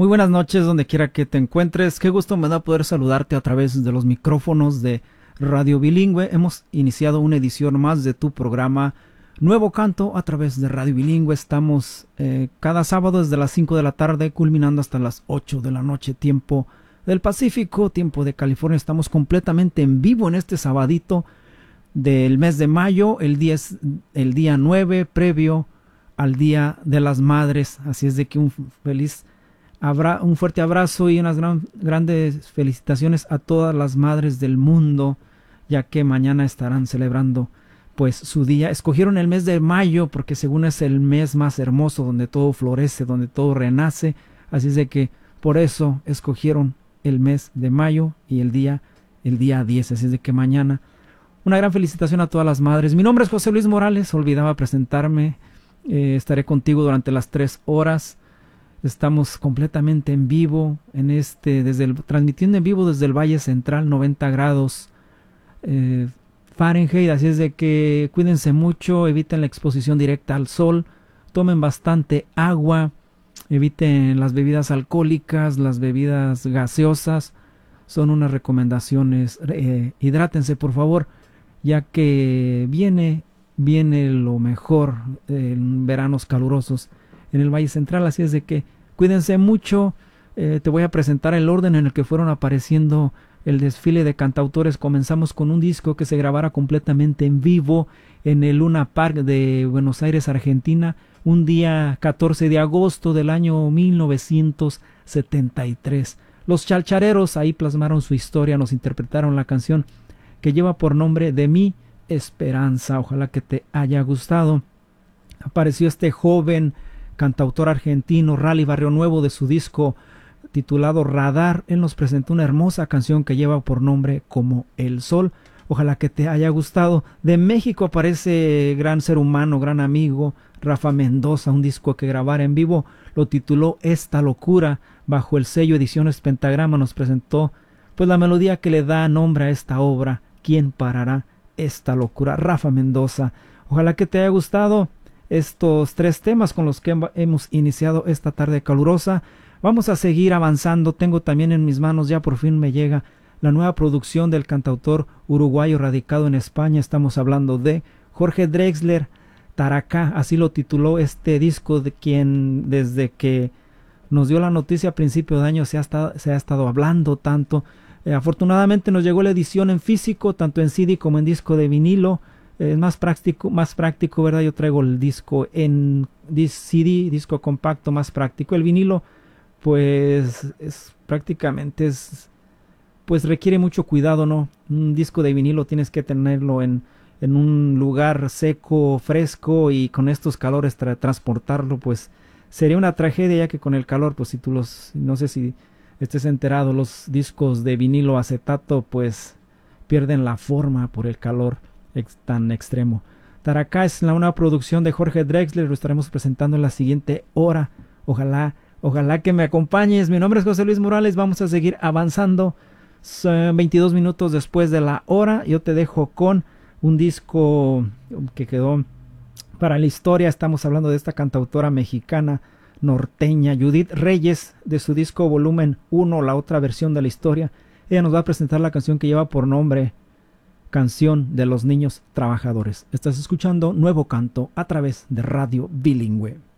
Muy buenas noches, donde quiera que te encuentres. Qué gusto me da poder saludarte a través de los micrófonos de Radio Bilingüe. Hemos iniciado una edición más de tu programa Nuevo Canto a través de Radio Bilingüe. Estamos cada sábado desde las 5 de la tarde, culminando hasta las 8 de la noche, tiempo del Pacífico, tiempo de California. Estamos completamente en vivo en este sabadito del mes de mayo. El día es el día 9, previo al Día de las Madres. Así es de que un fuerte abrazo y unas grandes felicitaciones a todas las madres del mundo, ya que mañana estarán celebrando pues su día. Escogieron el mes de mayo porque según es el mes más hermoso, donde todo florece, donde todo renace. Así es de que por eso escogieron el mes de mayo y el día 10. Así es de que mañana una gran felicitación a todas las madres. Mi nombre es José Luis Morales, olvidaba presentarme. Estaré contigo durante las 3 horas. Estamos completamente en vivo, transmitiendo en vivo desde el Valle Central, 90 grados Fahrenheit. Así es de que cuídense mucho, eviten la exposición directa al sol, tomen bastante agua, eviten las bebidas alcohólicas, las bebidas gaseosas. Son unas recomendaciones. Hidrátense, por favor, ya que viene lo mejor en veranos calurosos en el Valle Central. Así es de que cuídense mucho. Te voy a presentar el orden en el que fueron apareciendo el desfile de cantautores. Comenzamos con un disco que se grabara completamente en vivo en el Luna Park de Buenos Aires, Argentina, un día 14 de agosto del año 1973. Los Chalchareros ahí plasmaron su historia, nos interpretaron la canción que lleva por nombre De Mi Esperanza. Ojalá que te haya gustado. Apareció este joven cantautor argentino, Rally Barrio Nuevo, de su disco titulado Radar. Él nos presentó una hermosa canción que lleva por nombre Como el Sol. Ojalá que te haya gustado. De México aparece gran ser humano, gran amigo, Rafa Mendoza, un disco que grabara en vivo, lo tituló Esta Locura. Bajo el sello Ediciones Pentagrama nos presentó pues la melodía que le da nombre a esta obra, ¿Quién parará esta locura? Rafa Mendoza. Ojalá que te haya gustado estos 3 temas con los que hemos iniciado esta tarde calurosa. Vamos a seguir avanzando. Tengo también en mis manos, ya por fin me llega, la nueva producción del cantautor uruguayo radicado en España. Estamos hablando de Jorge Drexler. Taracá, así lo tituló este disco, de quien desde que nos dio la noticia a principio de año se ha estado hablando tanto. Afortunadamente nos llegó la edición en físico, tanto en CD como en disco de vinilo. Es más práctico, ¿verdad? Yo traigo el disco en CD, disco compacto, más práctico. El vinilo, pues, pues requiere mucho cuidado, ¿no? Un disco de vinilo tienes que tenerlo en un lugar seco, fresco, y con estos calores transportarlo, pues, sería una tragedia, ya que con el calor, pues, no sé si estés enterado, los discos de vinilo acetato, pues, pierden la forma por el calor tan extremo. Taracá es una producción de Jorge Drexler. Lo estaremos presentando en la siguiente hora. Ojalá que me acompañes. Mi nombre es José Luis Morales. Vamos a seguir avanzando. 22 minutos después de la hora, yo te dejo con un disco que quedó para la historia. Estamos hablando de esta cantautora mexicana norteña, Judith Reyes, de su disco Volumen 1, la otra versión de la historia. Ella nos va a presentar la canción que lleva por nombre Canción de los Niños Trabajadores. Estás escuchando Nuevo Canto a través de Radio Bilingüe.